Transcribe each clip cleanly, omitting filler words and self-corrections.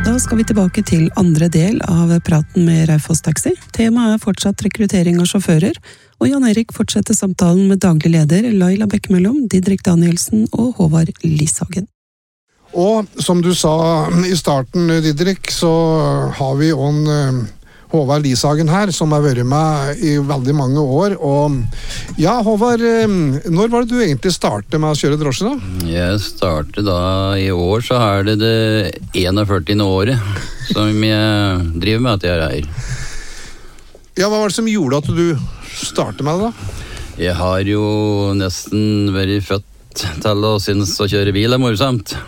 Da skal vi tilbake til andre del av praten med Raufoss Taxi. Temaet fortsatt rekruttering av sjåfører, og Jan Erik fortsetter samtalen med daglig leder Laila Bekkemellom, Didrik Danielsen og Håvard Lishagen. Og som du sa i starten, Didrik, så har vi Håvard Lishagen her, som har vært med i veldig mange år. Og ja, Håvard, når var det du egentlig startet med å kjøre drosje da? Jeg startet da i år, så er det 41. året som jeg driver med at jeg er her. Ja, hva var det som gjorde at du startet med det da? Jeg har jo nesten vært født til å synes å kjøre bil morsomt.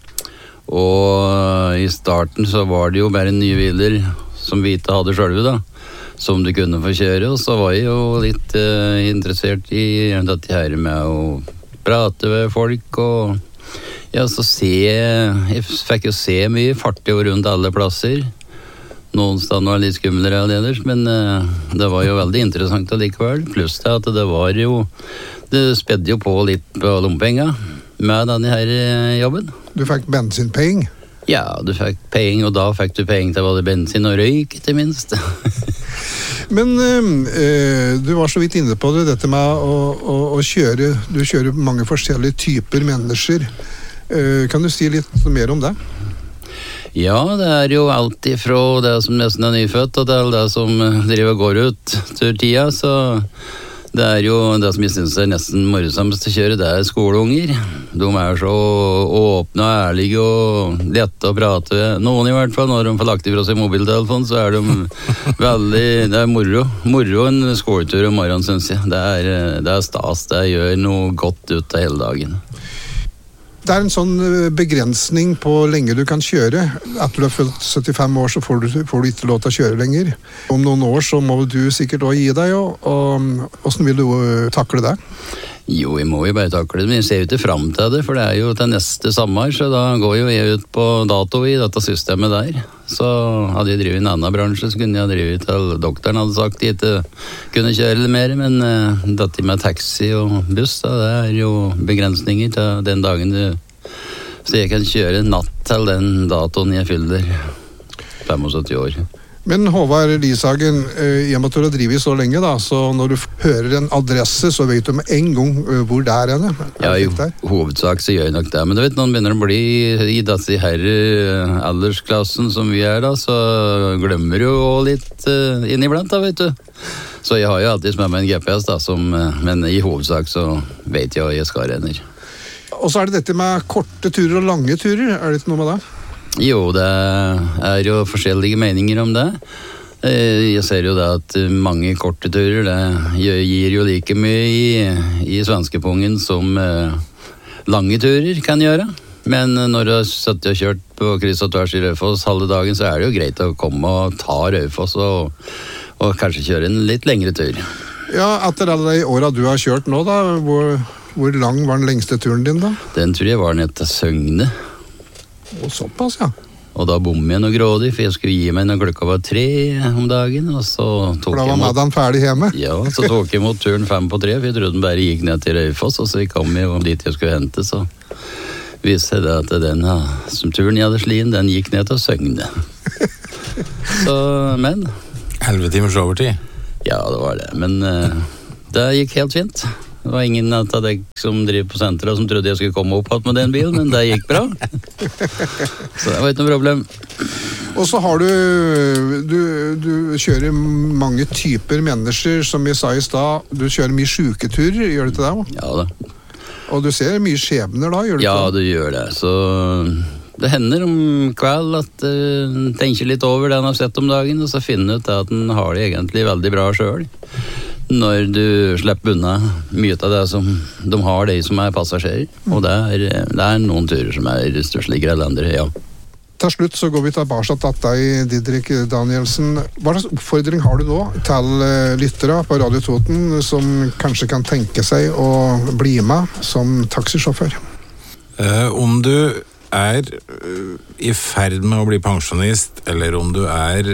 Og i starten så var det jo bare nye biler som vi ikke hadde selv da, som du kunne få kjøre, og så var jeg jo litt interessert i dette her med å prate med folk, og ja, så jeg fikk jo se mye fartig rundt alle plasser. Noen steder var litt skumlere enn ellers, men det var jo veldig interessant allikevel, pluss det at det spedde jo på litt på lompenger med denne her jobben. Du fikk bensinpeng? Ja, du fikk peng, og da fikk du peng til både bensin og røyk, til minst. Men du var så vidt inne på det, dette med å kjøre. Du kjører mange forskjellige typer mennesker. Kan du si litt mer om det? Ja, det er jo alt ifra det som nesten er nyfødt, og til det som driver og går ut til tida, så det er jo det som jeg synes er nesten morsomst å kjøre, det er skoleunger. De er så åpne og ærlige og lette å prate med. Noen i hvert fall, når de får lagt ifra seg mobiltelefon, så er de veldig, det er moro en skoletur om morgenen, synes jeg. Det er stas, det gjør noe godt ut av hele dagen. Det er en sånn begrensning på lenge du kan kjøre. Etter du har fylt 75 år, så får du ikke lov til å kjøre lenger. Om noen år så må du sikkert også gi deg, og hvordan vil du takle det? Jo, jeg må jo bare takle det, men jeg ser jo ikke frem til det, for det er jo til neste sommer, så da går jo jeg ut på dato i dette systemet der. Så hadde jeg drivet i en annen bransje, så kunne jeg drive til doktoren hadde sagt jeg ikke kunne kjøre litt mer, men dette med taxi og buss, da, det er jo begrensninger til den dagen så jeg kan kjøre natt til den datoen jeg fyller 75 år. Men Håvard Lishagen, i og med at du har drivet så lenge da, så når du hører en adresse, så vet du med en gang hvor det er henne. Ja, i hovedsak så gjør jeg nok det, men du vet, når man begynner å bli i disse her aldersklassen som vi er da, så glemmer du jo litt inniblant da, vet du. Så jeg har jo alltid med meg en GPS da, men i hovedsak så vet jeg hva jeg skal renner. Og så er det dette med korte turer og lange turer, er det ikke noe med det? Jo, det er jo forskjellige meninger om det. Jeg ser jo det at mange korte turer, det gir jo like mye i svenskepungen som lange turer kan gjøre. Men når du har sittet og kjørt på kryss og tvers i Raufoss halve dagen, så er det jo greit å komme og ta Raufoss og kanskje kjøre en litt lengre tur. Ja, etter alle de årene du har kjørt nå da, hvor lang var den lengste turen din da? Den tror jeg var ned til Søgne. Og såpass, ja. Og da bommet jeg noe grådig, for jeg skulle gi meg når klokka var 3 om dagen, og så tok jeg mot... Da var den ferdig hjemme? Ja, så tok jeg mot turen 5 på 3, for jeg trodde den bare gikk ned til Raufoss, og så kom jeg dit jeg skulle hente, så viste det at den som turen jeg hadde slien, den gikk ned til Søgne. Så, men... 11 timers overtid? Ja, det var det, men det gikk helt fint. Det var ingen av deg som driver på senteret som trodde jeg skulle komme opp med den bilen, men det gikk bra. Så det var ikke noe problem. Og så har du kjører mange typer mennesker, som vi sa i sted. Du kjører mye syketurer, gjør du ikke det? Ja da. Og du ser mye skjebner da, gjør du ikke det? Ja, du gjør det. Så det hender om kveld at en tenker litt over det en har sett om dagen, og så finner ut at en har det egentlig veldig bra selv. Når du slipper unna mye av det som de har, de som er passasjerer. Og det er noen turer som er størstligere enn andre, ja. Til slutt så går vi tilbake til deg, Didrik Danielsen. Hva slags oppfordring har du nå til lyttere på Radio Toten som kanskje kan tenke seg å bli med som taxisjåfør? Om du er i ferd med å bli pensjonist, eller om du er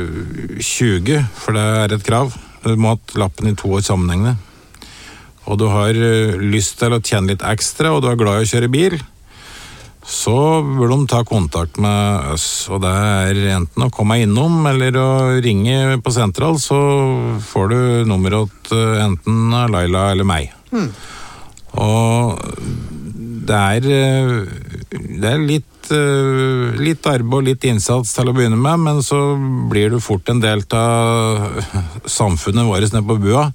20, for det er et krav, du må ha lappen i 2 år sammenhengende, og du har lyst til å tjene litt ekstra, og du er glad i å kjøre bil, så bør de ta kontakt med oss, og det er enten å komme innom eller å ringe på sentral, så får du nummeret enten Laila eller meg. Og det er litt arbeid og litt innsats til å begynne med, men så blir du fort en del av samfunnet vårt nede på bua.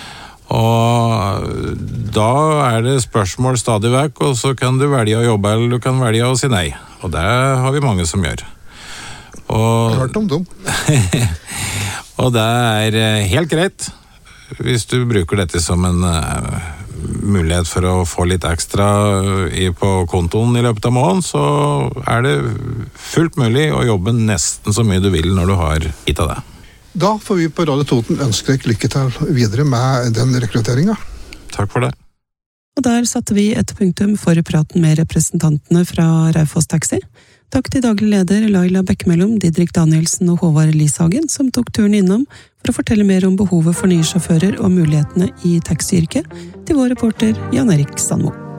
Og da er det spørsmål stadig vekk, og så kan du velge å jobbe, eller du kan velge å si nei. Og det har vi mange som gjør. Jeg har hørt om dem. Og det er helt greit, hvis du bruker dette som en mulighet for å få litt ekstra på kontoen i løpet av måneden, så er det fullt mulig å jobbe nesten så mye du vil når du har gitt av det. Da får vi på Radio Toten ønske deg lykke til videre med den rekrutteringen. Takk for det. Og der satte vi et punktum for praten med representantene fra Raufoss Taxi. Takk til daglig leder Laila Bekkemellom, Didrik Danielsen og Håvard Lishagen, som tok turen innom for å fortelle mer om behovet for nye sjåfører og mulighetene i taxiyrket, til vår reporter Jan Erik Sandmo.